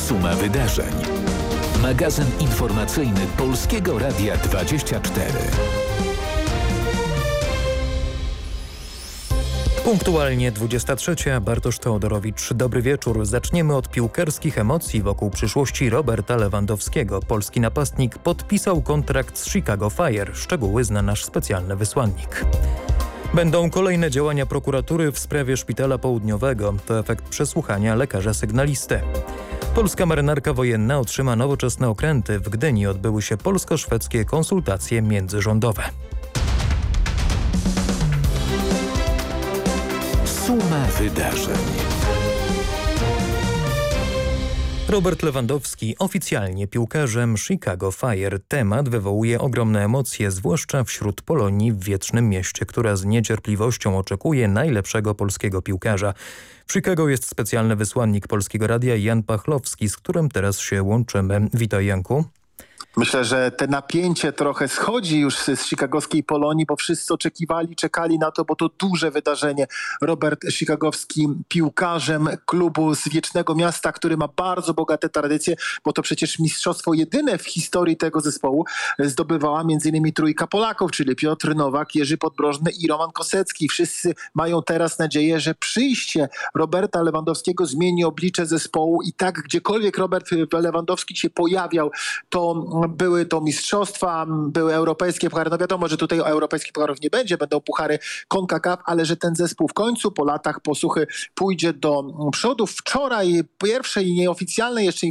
Suma wydarzeń. Magazyn informacyjny Polskiego Radia 24. Punktualnie 23. Bartosz Teodorowicz. Dobry wieczór. Zaczniemy od piłkarskich emocji wokół przyszłości Roberta Lewandowskiego. Polski napastnik podpisał kontrakt z Chicago Fire. Szczegóły zna nasz specjalny wysłannik. Będą kolejne działania prokuratury w sprawie Szpitala Południowego. To efekt przesłuchania lekarza sygnalisty. Polska marynarka wojenna otrzyma nowoczesne okręty. W Gdyni odbyły się polsko-szwedzkie konsultacje międzyrządowe. Suma wydarzeń. Robert Lewandowski oficjalnie piłkarzem Chicago Fire. Temat wywołuje ogromne emocje, zwłaszcza wśród Polonii w wiecznym mieście, która z niecierpliwością oczekuje najlepszego polskiego piłkarza. W Chicago jest specjalny wysłannik Polskiego Radia Jan Pachlowski, z którym teraz się łączymy. Witaj, Janku. Myślę, że te napięcie trochę schodzi już z chicagowskiej Polonii, bo wszyscy czekali na to, bo to duże wydarzenie. Robert Chicagowski piłkarzem klubu z Wiecznego Miasta, który ma bardzo bogate tradycje, bo to przecież mistrzostwo jedyne w historii tego zespołu zdobywała m.in. trójka Polaków, czyli Piotr Nowak, Jerzy Podbrożny i Roman Kosecki. Wszyscy mają teraz nadzieję, że przyjście Roberta Lewandowskiego zmieni oblicze zespołu i tak gdziekolwiek Robert Lewandowski się pojawiał, to były to mistrzostwa, były europejskie puchary. No wiadomo, że tutaj europejskich pucharów nie będzie, będą puchary CONCACAF, ale że ten zespół w końcu po latach posłuchy pójdzie do przodu. Wczoraj pierwszej nieoficjalnej jeszcze